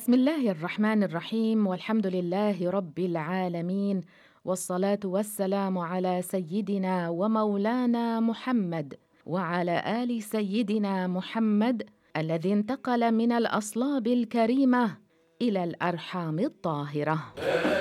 بسم الله الرحمن الرحيم والحمد لله رب العالمين، والصلاة والسلام على سيدنا ومولانا محمد وعلى آل سيدنا محمد الذي انتقل من الأصلاب الكريمة إلى الأرحام الطاهرة.